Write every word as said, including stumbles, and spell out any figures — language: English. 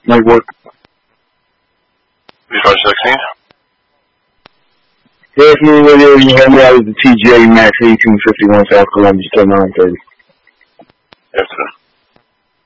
Might work. B five sixteen? Yeah, Community Radio, you heard me out of the T J Max eighteen fifty-one South Columbia, still nine thirty. Yes, sir.